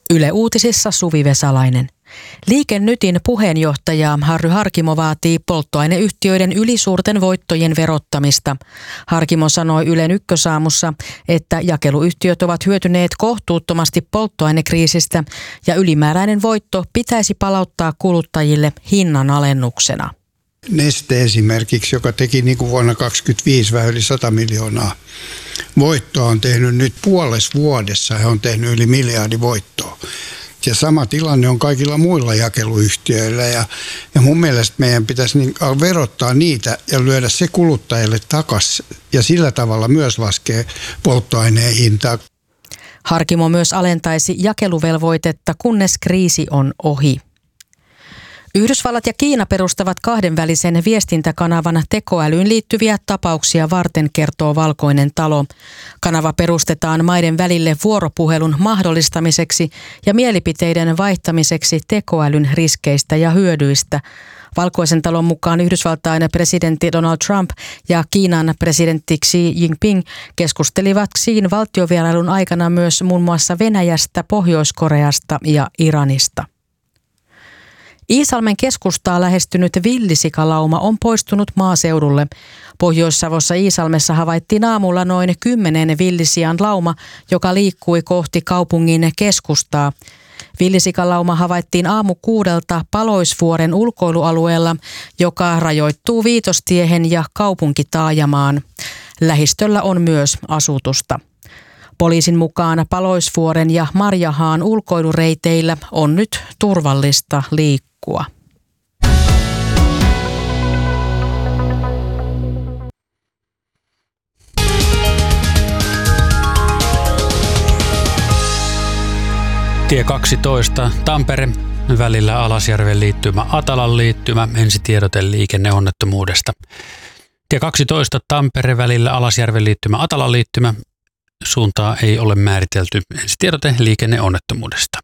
Yle Uutisissa Suvi Vesalainen. Liike Nytin puheenjohtaja Harry Harkimo vaatii polttoaineyhtiöiden ylisuurten voittojen verottamista. Harkimo sanoi Ylen Ykkösaamussa, että jakeluyhtiöt ovat hyötyneet kohtuuttomasti polttoainekriisistä ja ylimääräinen voitto pitäisi palauttaa kuluttajille hinnaнаlennuksena. Neste esimerkiksi, joka teki niin kuin vuonna 2025 vähän yli 100 miljoonaa voittoa, on tehnyt nyt puolessa vuodessa, he on tehnyt yli miljardi voittoa. Ja sama tilanne on kaikilla muilla jakeluyhtiöillä ja mun mielestä meidän pitäisi verottaa niitä ja lyödä se kuluttajille takaisin ja sillä tavalla myös laskee polttoaineen hintaa. Harkimo myös alentaisi jakeluvelvoitetta, kunnes kriisi on ohi. Yhdysvallat ja Kiina perustavat kahdenvälisen viestintäkanavan tekoälyyn liittyviä tapauksia varten, kertoo Valkoinen talo. Kanava perustetaan maiden välille vuoropuhelun mahdollistamiseksi ja mielipiteiden vaihtamiseksi tekoälyn riskeistä ja hyödyistä. Valkoisen talon mukaan Yhdysvaltain presidentti Donald Trump ja Kiinan presidentti Xi Jinping keskustelivat Xiin valtiovierailun aikana myös muun muassa Venäjästä, Pohjois-Koreasta ja Iranista. Iisalmen keskustaa lähestynyt villisikalauma on poistunut maaseudulle. Pohjois-Savossa Iisalmessa havaittiin aamulla noin 10 villisian lauma, joka liikkui kohti kaupungin keskustaa. Villisikalauma havaittiin aamu 6 Paloisvuoren ulkoilualueella, joka rajoittuu Viitostiehen ja kaupunkitaajamaan. Lähistöllä on myös asutusta. Poliisin mukaan Paloisvuoren ja Marjahaan ulkoilureiteillä on nyt turvallista liikkua. Tie 12 Tampere välillä Alasjärven liittymä Atalan liittymä, ensitiedote liikenneonnettomuudesta. Tie 12 Tampere välillä Alasjärven liittymä Atalan liittymä, suuntaa ei ole määritelty, ensitiedote liikenneonnettomuudesta.